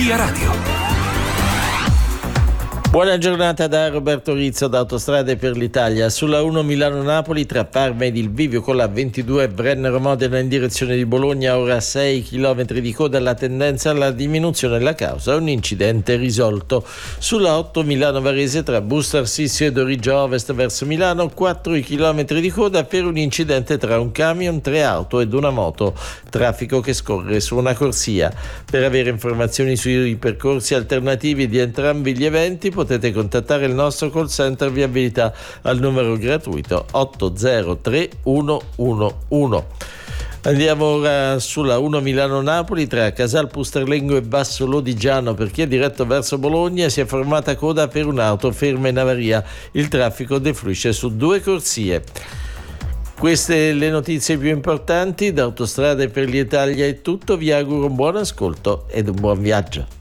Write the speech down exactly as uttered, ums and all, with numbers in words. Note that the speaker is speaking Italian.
Via Radio. Buona giornata da Roberto Rizzo da Autostrade per l'Italia. Sulla uno Milano-Napoli tra Parma ed il Bivio con la ventidue Brennero-Modena in direzione di Bologna, ora sei chilometri di coda, la tendenza alla diminuzione della causa, un incidente risolto. Sulla otto Milano-Varese tra Busto Arsizio ed Origia Ovest verso Milano, quattro chilometri di coda per un incidente tra un camion, tre auto ed una moto, traffico che scorre su una corsia. Per avere informazioni sui percorsi alternativi di entrambi gli eventi potete contattare il nostro call center viabilità al numero gratuito otto zero tre uno uno uno. Andiamo ora sulla uno Milano-Napoli tra Casal Pusterlengo e Basso Lodigiano. Per chi è diretto verso Bologna si è formata coda per un'auto ferma in avaria. Il traffico defluisce su due corsie. Queste le notizie più importanti. Da Autostrade per l'Italia è tutto. Vi auguro un buon ascolto ed un buon viaggio.